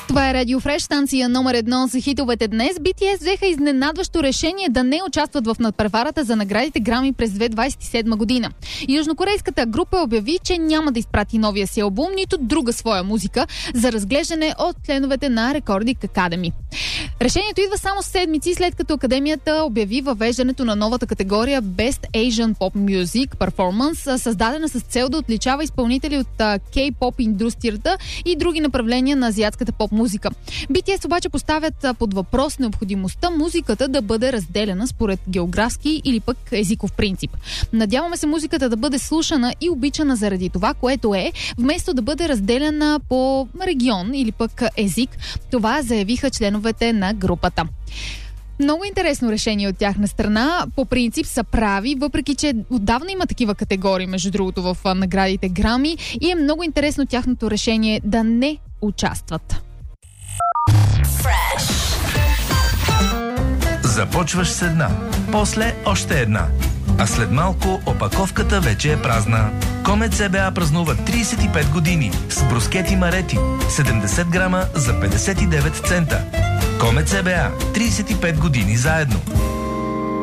Това е Радио Фреш, станция номер 1 за хитовете днес. BTS взеха изненадващо решение да не участват в надпреварата за наградите Грами през 2027 година. Южнокорейската група обяви, че няма да изпрати новия си албум, нито друга своя музика за разглеждане от членовете на Recording Academy. Решението идва само седмици след като Академията обяви въвеждането на новата категория Best Asian Pop Music Performance, създадена с цел да отличава изпълнители от K-pop индустрията и други направления на азиатската поп-музика. BTS обаче поставят под въпрос необходимостта музиката да бъде разделена според географски или пък езиков принцип. Надяваме се музиката да бъде слушана и обичана заради това, което е, вместо да бъде разделена по регион или пък език. Това заявиха членовете на групата. Много интересно решение от тяхна страна. По принцип са прави, въпреки че отдавна има такива категории, между другото, в наградите Грами, и е много интересно тяхното решение да не участват. Започваш с една, после още една. А след малко опаковката вече е празна. Комет СБА празнува 35 години с брускети Марети. 70 грама за 59 цента. Комет СБА. 35 години заедно.